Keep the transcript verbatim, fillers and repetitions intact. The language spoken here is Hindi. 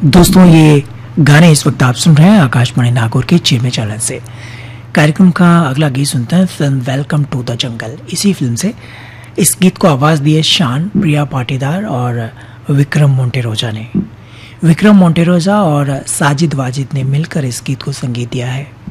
दोस्तों, ये गाने इस वक्त आप सुन रहे हैं आकाशवाणी नागौर के चिरमे चैनल से। कार्यक्रम का अगला गीत सुनते हैं film welcome to the jungle. इसी फिल्म से इस गीत को आवाज़ दी है शान, प्रिया पाटीदार और विक्रम मोंटेरोजा ने। विक्रम मोंटेरोजा और साजिद वाजिद ने मिलकर इस गीत को संगीत दिया है।